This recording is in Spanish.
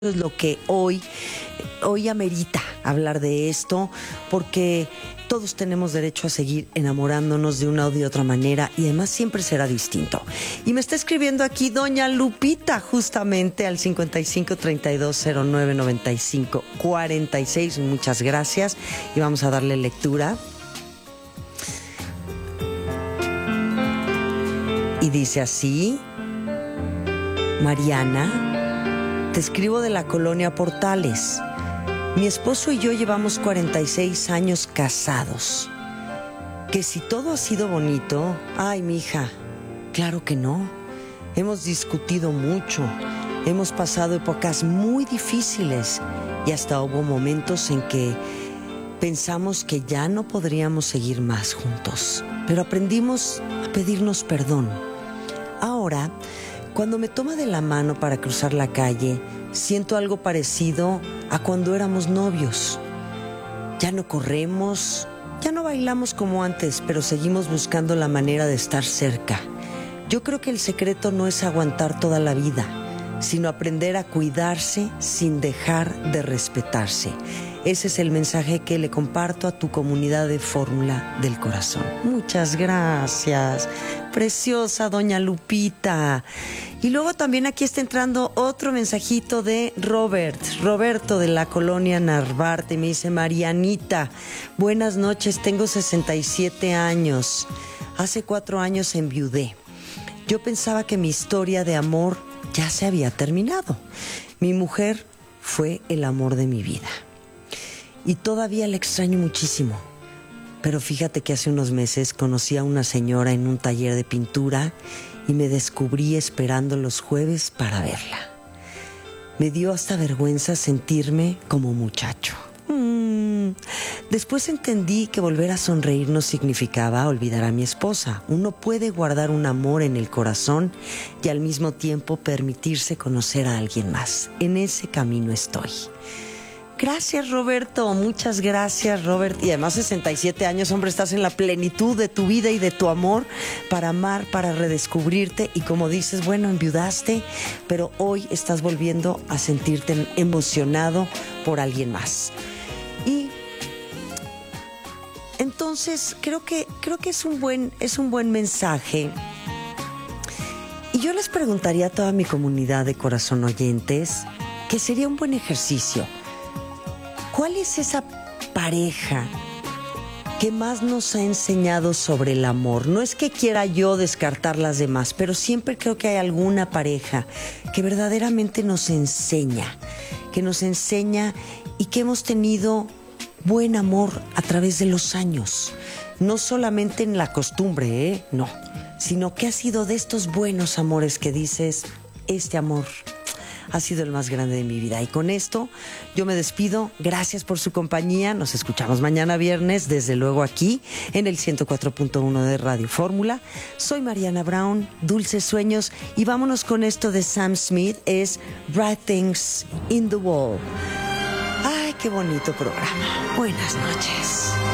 Es lo que hoy amerita hablar de esto, porque todos tenemos derecho a seguir enamorándonos de una o de otra manera y además siempre será distinto. Y me está escribiendo aquí doña Lupita justamente al 5532099546. Muchas gracias y vamos a darle lectura. Y dice así: Mariana, te escribo de la colonia Portales. Mi esposo y yo llevamos 46 años casados. Que si todo ha sido bonito, ay, mija, claro que no. Hemos discutido mucho, hemos pasado épocas muy difíciles y hasta hubo momentos en que pensamos que ya no podríamos seguir más juntos. Pero aprendimos a pedirnos perdón. Ahora, cuando me toma de la mano para cruzar la calle, siento algo parecido a cuando éramos novios. Ya no corremos, ya no bailamos como antes, pero seguimos buscando la manera de estar cerca. Yo creo que el secreto no es aguantar toda la vida, sino aprender a cuidarse sin dejar de respetarse. Ese es el mensaje que le comparto a tu comunidad de Fórmula del Corazón. Muchas gracias, preciosa doña Lupita. Y luego también aquí está entrando otro mensajito de Roberto de la colonia Narvarte. Me dice: Marianita, buenas noches, tengo 67 años. Hace 4 años enviudé. Yo pensaba que mi historia de amor ya se había terminado. Mi mujer fue el amor de mi vida. Y todavía la extraño muchísimo. Pero fíjate que hace unos meses conocí a una señora en un taller de pintura y me descubrí esperando los jueves para verla. Me dio hasta vergüenza sentirme como muchacho. Después entendí que volver a sonreír no significaba olvidar a mi esposa. Uno puede guardar un amor en el corazón y al mismo tiempo permitirse conocer a alguien más. En ese camino estoy. Gracias, Roberto, muchas gracias, Robert. Y además 67 años, hombre, estás en la plenitud de tu vida y de tu amor para amar, para redescubrirte. Y como dices, bueno, enviudaste, pero hoy estás volviendo a sentirte emocionado por alguien más. Y entonces creo que es un buen mensaje. Y yo les preguntaría a toda mi comunidad de corazón oyentes que sería un buen ejercicio. ¿Cuál es esa pareja que más nos ha enseñado sobre el amor? No es que quiera yo descartar las demás, pero siempre creo que hay alguna pareja que verdaderamente nos enseña y que hemos tenido buen amor a través de los años. No solamente en la costumbre, no, sino que ha sido de estos buenos amores que dices, este amor ha sido el más grande de mi vida. Y con esto yo me despido. Gracias por su compañía. Nos escuchamos mañana viernes, desde luego aquí en el 104.1 de Radio Fórmula. Soy Mariana Brown, dulces sueños, y vámonos con esto de Sam Smith, es Writings in the Wall. Ay, qué bonito programa. Buenas noches.